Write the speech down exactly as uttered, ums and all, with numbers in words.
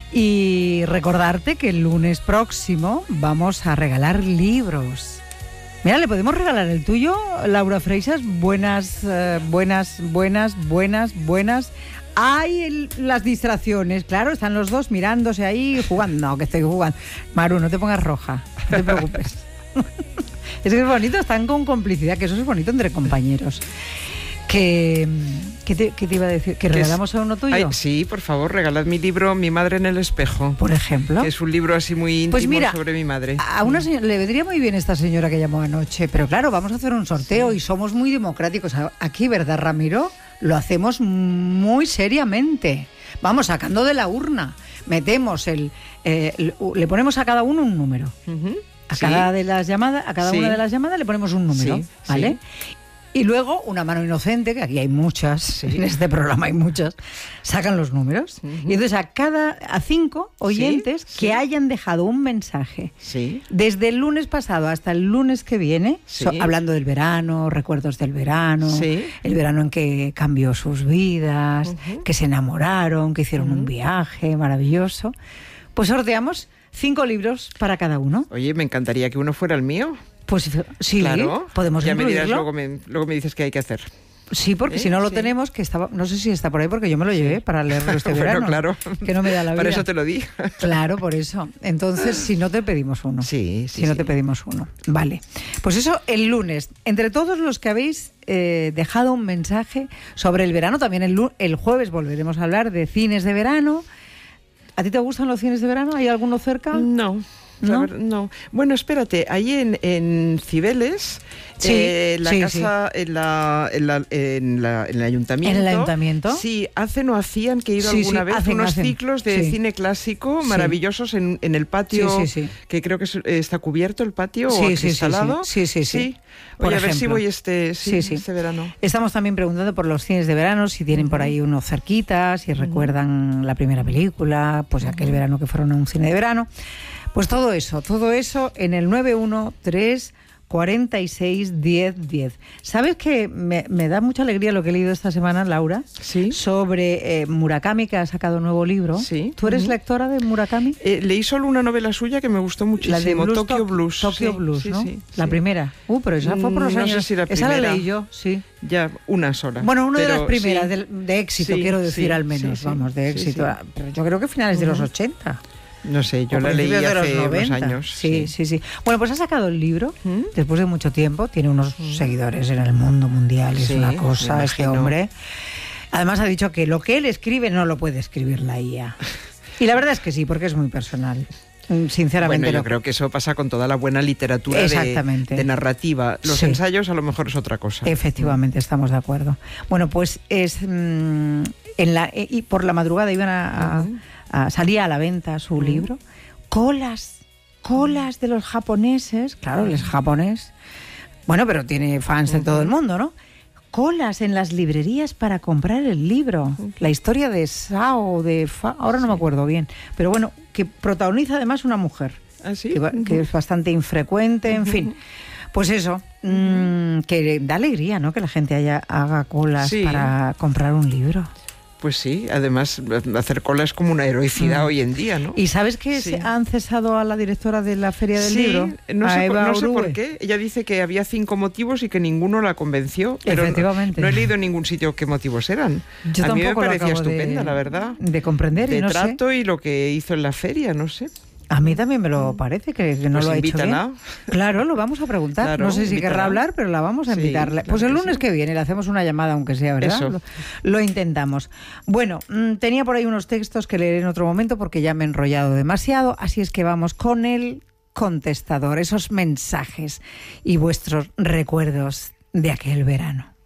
Y recordarte que el lunes próximo vamos a regalar libros. Mira, ¿le podemos regalar el tuyo, Laura Freixas? Buenas, eh, buenas, buenas, buenas, buenas. Hay el, las distracciones, claro, están los dos mirándose ahí, jugando. No, que estoy jugando. Maru, no te pongas roja, no te preocupes. Es que es bonito, están con complicidad, que eso es bonito entre compañeros. Que, ¿qué, te, ¿Qué te iba a decir? ¿Que regalamos a uno tuyo? Ay, sí, por favor, regalad mi libro Mi madre en el espejo. Por ejemplo. Que es un libro así muy íntimo, pues mira, sobre mi madre. A una señora, le vendría muy bien esta señora que llamó anoche, pero claro, vamos a hacer un sorteo, sí, y somos muy democráticos. Aquí, ¿verdad, Ramiro? Lo hacemos muy seriamente. Vamos sacando de la urna, metemos el, eh, le ponemos a cada uno un número. Uh-huh. A sí. cada de las llamadas, a cada sí. una de las llamadas le ponemos un número, sí, ¿vale? Sí. Y luego una mano inocente, que aquí hay muchas, sí. en este programa hay muchas, sacan los números. Uh-huh. Y entonces a cada a cinco oyentes sí, que sí. hayan dejado un mensaje sí. desde el lunes pasado hasta el lunes que viene, sí. so, hablando del verano, recuerdos del verano, sí. el verano en que cambió sus vidas, uh-huh. que se enamoraron, que hicieron uh-huh. un viaje maravilloso, pues sorteamos cinco libros para cada uno. Oye, me encantaría que uno fuera el mío. Pues sí, claro, podemos ya incluirlo. Me dirás, luego, me, luego me dices qué hay que hacer. Sí, porque ¿Eh? si no lo sí. tenemos, que estaba, no sé si está por ahí, porque yo me lo llevé sí. para leerlo este bueno, verano. Claro, que no me da la vida. Para eso te lo di. Claro, por eso. Entonces, si no te pedimos uno. Sí, sí. Si no sí. te pedimos uno. Vale. Pues eso el lunes. Entre todos los que habéis eh, dejado un mensaje sobre el verano, también el, el jueves volveremos a hablar de cines de verano. ¿A ti te gustan los cines de verano? ¿Hay alguno cerca? No. ¿No? Ver, no. Bueno, espérate, ahí en, en Cibeles, sí, eh, la sí, casa, sí. En, la, en, la, en, la, en el ayuntamiento. ¿En el ayuntamiento? Sí, hacen o hacían, que he ido sí, alguna sí, vez, hacen, unos hacen. ciclos de sí. cine clásico sí. maravillosos en, en el patio, sí, sí, sí. que creo que es, está cubierto el patio sí, o sí, acristalado. Sí, sí, sí. sí. sí. Oye, a ver si voy este, sí, sí, sí. este verano. Estamos también preguntando por los cines de verano, si tienen uh-huh. por ahí uno cerquita, si uh-huh. recuerdan la primera película, pues uh-huh. aquel verano que fueron a un cine de verano. Pues todo eso, todo eso en el nueve uno tres cuarenta y seis diez diez. ¿Sabes que me, me da mucha alegría lo que he leído esta semana, Laura? Sí. Sobre eh, Murakami, que ha sacado un nuevo libro. Sí. ¿Tú eres uh-huh. lectora de Murakami? Eh, leí solo una novela suya que me gustó muchísimo, la de Blues, Tokyo Blues. Tokyo sí, Blues, sí, ¿no? Sí, la sí. primera. Uh, pero esa fue por los no años. Sé si la esa la leí yo, sí. Ya, una sola. Bueno, una pero, de las primeras, sí. de, de éxito, sí, quiero decir, sí, al menos, sí, vamos, de éxito. Sí, sí. Pero yo creo que finales uh-huh. de los ochenta. No sé, yo la leí hace unos años. Sí, sí, sí, sí. Bueno, pues ha sacado el libro ¿Mm? después de mucho tiempo. Tiene unos ¿Mm? seguidores en el mundo mundial. Es sí, una cosa, este hombre. Además ha dicho que lo que él escribe no lo puede escribir la I A. Y la verdad es que sí, porque es muy personal. Sinceramente. Bueno, yo no. creo que eso pasa con toda la buena literatura de, de narrativa. Los sí. ensayos a lo mejor es otra cosa. Efectivamente, estamos de acuerdo. Bueno, pues es mmm, en la y por la madrugada iban a, uh-huh. a, a salía a la venta su uh-huh. libro. Colas, colas de los japoneses. Claro, él es japonés. Bueno, pero tiene fans uh-huh. de todo el mundo, ¿no? Colas en las librerías para comprar el libro. Uh-huh. La historia de Sao, de Fa, ahora no me acuerdo bien. Pero bueno, que protagoniza además una mujer. ¿Ah, sí? que, uh-huh. que es bastante infrecuente, en uh-huh. fin. Pues eso, mmm, que da alegría, ¿no? Que la gente haya, haga colas sí. para comprar un libro. Pues sí, además hacer cola es como una heroicidad mm. hoy en día, ¿no? ¿Y sabes que sí. han cesado a la directora de la Feria del sí, Libro? No, a sé, Eva no sé Orue. por qué. Ella dice que había cinco motivos y que ninguno la convenció. Pero Efectivamente. No, no he leído en ningún sitio qué motivos eran. Yo a mí me tampoco parecía lo acabo estupenda, de, la verdad. De comprender de y no trato sé. Y lo que hizo en la feria, no sé. A mí también me lo parece, que, que no pues lo ha hecho bien. invítala. Claro, lo vamos a preguntar. Claro, no sé si invítala. querrá hablar, pero la vamos a sí, invitarle. claro Pues el que lunes sí. que viene le hacemos una llamada, aunque sea, ¿verdad? Eso. Lo, lo intentamos. Bueno, mmm, tenía por ahí unos textos que leeré en otro momento porque ya me he enrollado demasiado, así es que vamos con el contestador, esos mensajes y vuestros recuerdos de aquel verano.